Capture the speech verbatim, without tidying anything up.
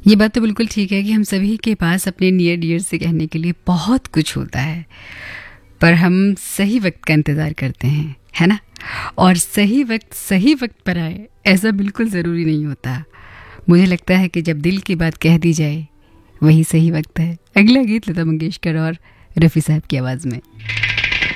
ये बात तो बिल्कुल ठीक है कि हम सभी के पास अपने नियर डियर से कहने के लिए बहुत कुछ होता है, पर हम सही वक्त का इंतज़ार करते हैं, है ना? और सही वक्त सही वक्त पर आए ऐसा बिल्कुल ज़रूरी नहीं होता। मुझे लगता है कि जब दिल की बात कह दी जाए वही सही वक्त है। अगला गीत लता मंगेशकर और रफ़ी साहब की आवाज़ में।